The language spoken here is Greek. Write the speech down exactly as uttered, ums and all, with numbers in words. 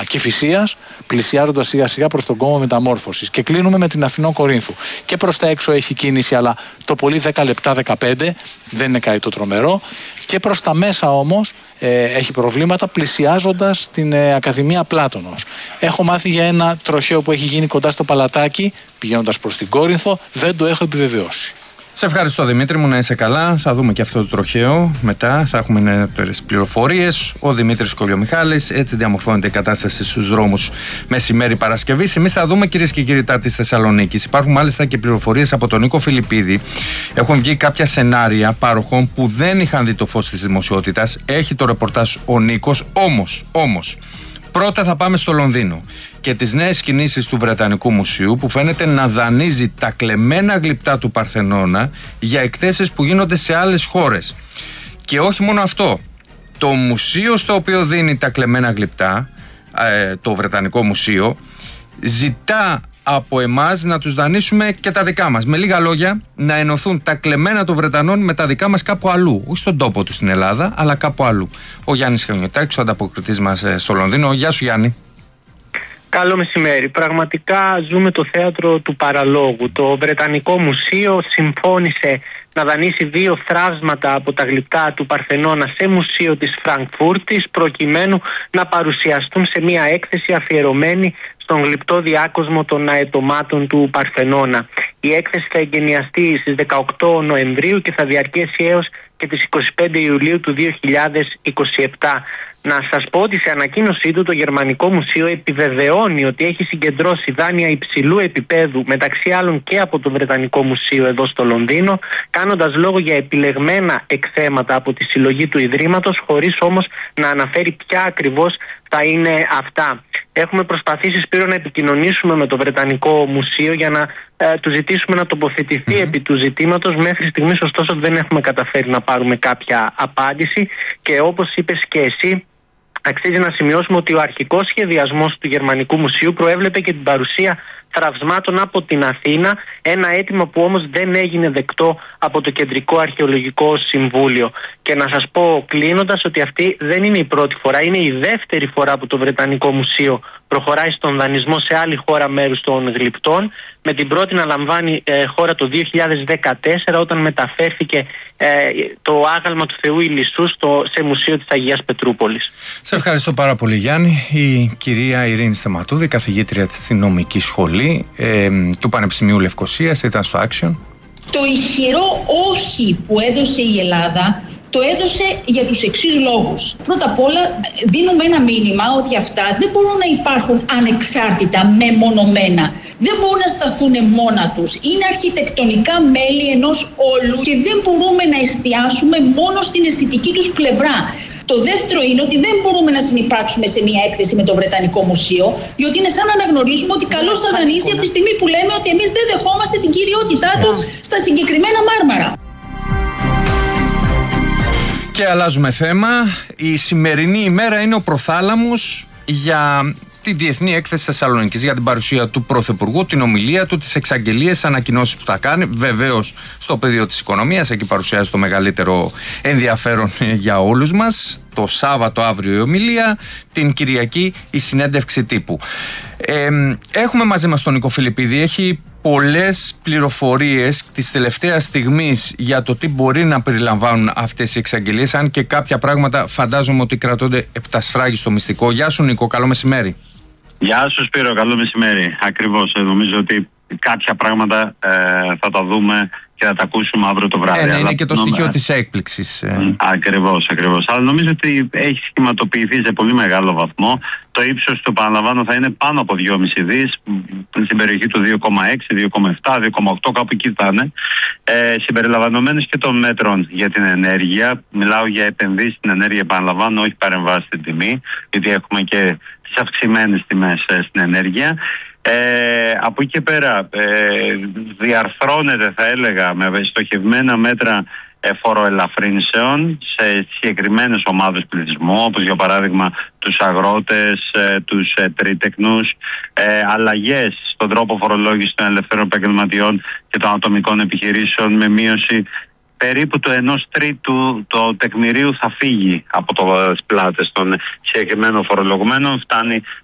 Κηφισίας, πλησιάζοντας σιγά σιγά προς τον κόμβο μεταμόρφωσης. Και κλείνουμε με την Αθηνών Κορίνθου. Και προς τα έξω έχει κίνηση, αλλά το πολύ δέκα λεπτά δεκαπέντε, δεν είναι κάτι το τρομερό. Και προς τα μέσα όμως ε, έχει προβλήματα, πλησιάζοντας την ε, Ακαδημία Πλάτωνος. Έχω μάθει για ένα τροχαίο που έχει γίνει κοντά στο Παλατάκι, πηγαίνοντας προς την Κόρινθο, δεν το έχω επιβεβαιώσει. Σε ευχαριστώ, Δημήτρη μου, να είσαι καλά. Θα δούμε και αυτό το τροχαίο μετά. Θα έχουμε νεότερες πληροφορίες. Ο Δημήτρης Κολιομιχάλης. Έτσι διαμορφώνεται η κατάσταση στους δρόμους μεσημέρι Παρασκευής. Εμείς θα δούμε, κυρίες και κύριοι, τα της Θεσσαλονίκης. Υπάρχουν μάλιστα και πληροφορίες από τον Νίκο Φιλιππίδη. Έχουν βγει κάποια σενάρια πάροχων που δεν είχαν δει το φως της δημοσιότητας. Έχει το ρεπορτάζ ο Νίκος. Όμως, όμως, πρώτα θα πάμε στο Λονδίνο και τις νέες κινήσεις του Βρετανικού Μουσείου, που φαίνεται να δανείζει τα κλεμμένα γλυπτά του Παρθενώνα για εκθέσεις που γίνονται σε άλλες χώρες. Και όχι μόνο αυτό, το μουσείο στο οποίο δίνει τα κλεμμένα γλυπτά, το Βρετανικό Μουσείο, ζητά από εμάς να τους δανείσουμε και τα δικά μας. Με λίγα λόγια, να ενωθούν τα κλεμμένα των Βρετανών με τα δικά μας κάπου αλλού. Όχι στον τόπο του στην Ελλάδα, αλλά κάπου αλλού. Ο Γιάννης Χανιωτάκης, ο ανταποκριτής μας στο Λονδίνο. Γεια σου, Γιάννη. Καλό μεσημέρι. Πραγματικά ζούμε το θέατρο του παραλόγου. Το Βρετανικό Μουσείο συμφώνησε να δανείσει δύο θράψματα από τα γλυπτά του Παρθενώνα σε μουσείο της Φραγκφούρτης, προκειμένου να παρουσιαστούν σε μια έκθεση αφιερωμένη στον γλυπτό διάκοσμο των αετωμάτων του Παρθενώνα. Η έκθεση θα εγκαινιαστεί στις δεκαοκτώ Νοεμβρίου και θα διαρκέσει έως και τις είκοσι πέντε Ιουλίου του δύο χιλιάδες είκοσι επτά. Να σας πω ότι σε ανακοίνωσή του το Γερμανικό Μουσείο επιβεβαιώνει ότι έχει συγκεντρώσει δάνεια υψηλού επίπεδου, μεταξύ άλλων και από το Βρετανικό Μουσείο εδώ στο Λονδίνο, κάνοντας λόγο για επιλεγμένα εκθέματα από τη συλλογή του Ιδρύματος, χωρίς όμως να αναφέρει ποια ακριβώς θα είναι αυτά. Έχουμε προσπαθήσει, Σπύρο, να επικοινωνήσουμε με το Βρετανικό Μουσείο για να ε, του ζητήσουμε να τοποθετηθεί mm-hmm. επί του ζητήματος. Μέχρι στιγμής, ωστόσο, δεν έχουμε καταφέρει να πάρουμε κάποια απάντηση και όπως είπες και εσύ, αξίζει να σημειώσουμε ότι ο αρχικός σχεδιασμός του Γερμανικού Μουσείου προέβλεπε και την παρουσία θραυσμάτων από την Αθήνα, ένα αίτημα που όμως δεν έγινε δεκτό από το Κεντρικό Αρχαιολογικό Συμβούλιο. Και να σας πω κλείνοντας ότι αυτή δεν είναι η πρώτη φορά, είναι η δεύτερη φορά που το Βρετανικό Μουσείο προχωράει στον δανεισμό σε άλλη χώρα μέρους των γλυπτών, με την πρώτη να λαμβάνει ε, χώρα το δύο χιλιάδες δεκατέσσερα, όταν μεταφέρθηκε ε, το άγαλμα του Θεού Ηλισσού στο, σε μουσείο της Αγίας Πετρούπολης. Σε ευχαριστώ πάρα πολύ, Γιάννη. Η κυρία Ειρήνη Σταματούδη, καθηγήτρια στην νομική σχολή ε, του Πανεπιστημίου Λευκωσίας, ήταν στο Action. Το ισχυρό όχι που έδωσε η Ελλάδα το έδωσε για τους εξής λόγους. Πρώτα απ' όλα δίνουμε ένα μήνυμα ότι αυτά δεν μπορούν να υπάρχουν ανεξάρτητα, μεμονωμένα. Δεν μπορούν να σταθούν μόνα τους. Είναι αρχιτεκτονικά μέλη ενός όλου και δεν μπορούμε να εστιάσουμε μόνο στην αισθητική τους πλευρά. Το δεύτερο είναι ότι δεν μπορούμε να συνυπάρξουμε σε μια έκθεση με το Βρετανικό Μουσείο, διότι είναι σαν να αναγνωρίζουμε ότι καλώς θα δανείζει από τη στιγμή που λέμε ότι εμείς δεν δεχόμαστε την κυριότητά του στα συγκεκριμένα μάρμαρα. Και αλλάζουμε θέμα. Η σημερινή ημέρα είναι ο προθάλαμος για τη Διεθνή Έκθεση Θεσσαλονίκης, για την παρουσία του Πρωθυπουργού, την ομιλία του, τις εξαγγελίες, ανακοινώσεις που θα κάνει. Βεβαίως στο πεδίο της οικονομίας, εκεί παρουσιάζει το μεγαλύτερο ενδιαφέρον για όλους μας. Το Σάββατο αύριο η ομιλία, την Κυριακή η συνέντευξη τύπου. Ε, έχουμε μαζί μας τον Νίκο Φιλιππίδη. Έχει πολλές πληροφορίες της τελευταίας στιγμής για το τι μπορεί να περιλαμβάνουν αυτές οι εξαγγελίες, αν και κάποια πράγματα φαντάζομαι ότι κρατώνται επτασφράγιστο μυστικό. Γεια σου, Νίκο, καλό μεσημέρι. Γεια σου, Σπύρο, καλό μεσημέρι. Ακριβώς, νομίζω ότι κάποια πράγματα ε, θα τα δούμε και θα τα ακούσουμε αύριο το βράδυ. Ε, ναι, είναι και το νομ... στοιχείο της έκπληξης. Ε. Ακριβώς, ακριβώς. Αλλά νομίζω ότι έχει σχηματοποιηθεί σε πολύ μεγάλο βαθμό. Το ύψος του, επαναλαμβάνω, θα είναι πάνω από δυόμισι δις, στην περιοχή του δύο κόμμα έξι, δύο κόμμα επτά, δύο κόμμα οκτώ, κάπου εκεί θα είναι. Ε, συμπεριλαμβανομένως και των μέτρων για την ενέργεια. Μιλάω για επενδύσεις στην ενέργεια, επαναλαμβάνω, όχι παρεμβάσεις στην τιμή, γιατί έχουμε και τις αυξημένες τιμές ε, στην ενέργεια. Ε, από εκεί και πέρα ε, διαρθρώνεται, θα έλεγα, με στοχευμένα μέτρα ε, φοροελαφρύνσεων σε συγκεκριμένες ομάδες πληθυσμού, όπως για παράδειγμα τους αγρότες, ε, τους ε, τρίτεκνους, ε, αλλαγές στον τρόπο φορολόγησης των ελευθέρων επαγγελματιών και των ατομικών επιχειρήσεων, με μείωση περίπου το ενός τρίτου του τεκμηρίου θα φύγει από τις πλάτες των συγκεκριμένων φορολογουμένων, φτάνει